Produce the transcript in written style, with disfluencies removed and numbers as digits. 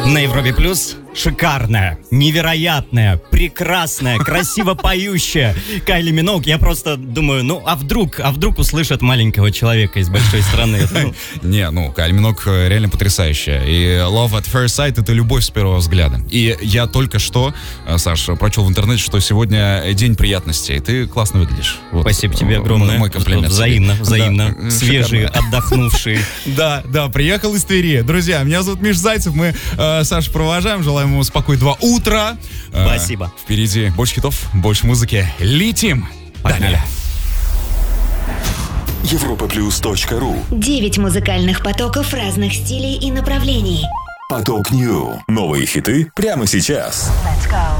На Европе Плюс шикарная, невероятная, прекрасная, красиво поющая Кайли Миноуг. Я просто думаю, а вдруг услышат маленького человека из большой страны. Кайли Миноуг реально потрясающая. И Love at First Sight — это любовь с первого взгляда. И я только что, Саш, прочел в интернете, что сегодня день приятностей. Ты классно выглядишь. Спасибо тебе огромное. Мой комплимент. Взаимно. Да, свежие, отдохнувшие. Да, приехал из Твери. Друзья, меня зовут Миша Зайцев. Мы Сашу провожаем. Желаем ему спокойного утра. Спасибо. Впереди больше хитов, больше музыки. Летим. Погнали. Europaplus.ru 9 музыкальных потоков разных стилей и направлений. Поток Нью. Новые хиты прямо сейчас. Let's go.